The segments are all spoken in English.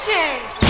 Attention!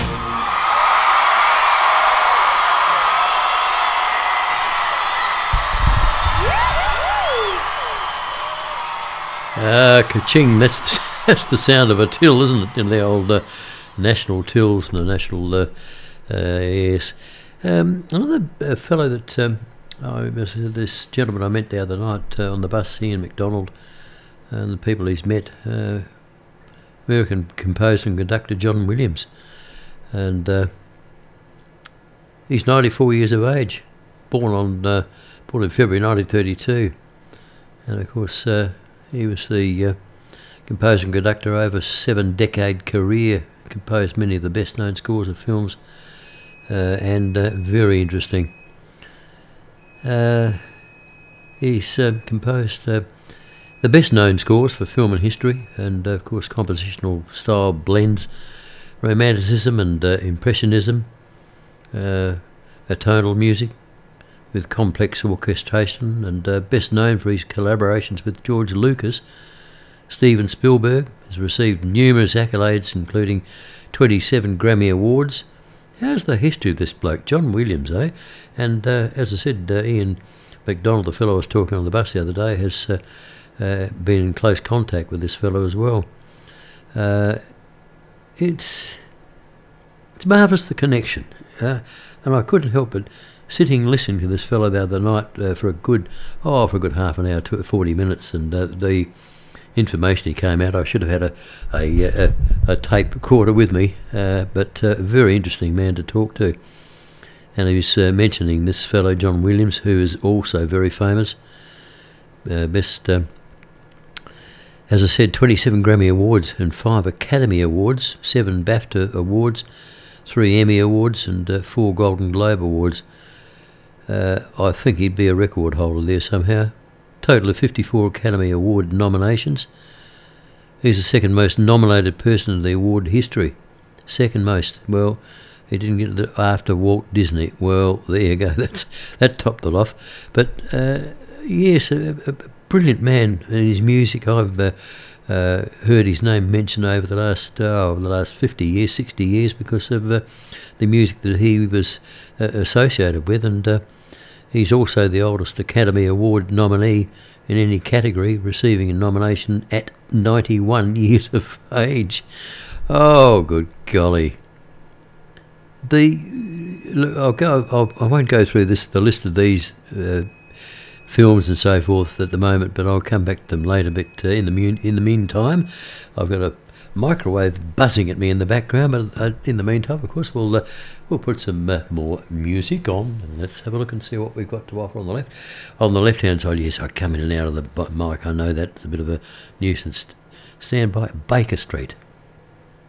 Ka-ching, that's the sound of a till, isn't it? In the old national tills and the national, yes. Another fellow that, this gentleman I met the other night on the bus, Ian McDonald, and the people he's met, American composer and conductor John Williams, and he's 94 years of age, born in February 1932, and of course he was the composer and conductor over a 7-decade career, composed many of the best known scores of films, and very interesting. He's composed the best known scores for film and history, and of course compositional style blends romanticism and impressionism, atonal music with complex orchestration, and best known for his collaborations with George Lucas. Steven Spielberg has received numerous accolades, including 27 Grammy Awards. How's the history of this bloke, John Williams, eh? And as I said, Ian McDonald, the fellow I was talking on the bus the other day, has been in close contact with this fellow as well. It's marvellous, the connection, and I couldn't help but sitting listening to this fellow the other night for a good half an hour, 40 minutes, and the information he came out. I should have had a tape recorder with me, but a very interesting man to talk to. And he was mentioning this fellow John Williams, who is also very famous. As I said, 27 Grammy Awards and 5 Academy Awards, 7 BAFTA Awards, 3 Emmy Awards, and 4 Golden Globe Awards. I think he'd be a record holder there somehow. Total of 54 Academy Award nominations. He's the second most nominated person in the award history. Second most. Well, he didn't get it after Walt Disney. Well, there you go. That topped it off. But yes, a brilliant man. And his music, I've heard his name mentioned over the last 50 years, 60 years, because of the music that he was associated with, and he's also the oldest Academy Award nominee in any category, receiving a nomination at 91 years of age. Oh, good golly! I won't go through the list of these films and so forth at the moment, but I'll come back to them later. But in the meantime, I've got a microwave buzzing at me in the background. But in the meantime, of course, we'll put some more music on, and let's have a look and see what we've got to offer on the left. On the left-hand side, yes, I come in and out of the mic. I know that's a bit of a nuisance. Stand by Baker Street.